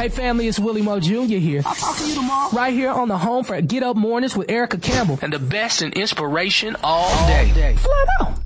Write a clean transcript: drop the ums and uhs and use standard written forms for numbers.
Hey family, it's Willie Moe Jr. here. I'll talk to you tomorrow. Right here on the home for Get Up Mornings with Erica Campbell. And the best in inspiration all day. Flat out.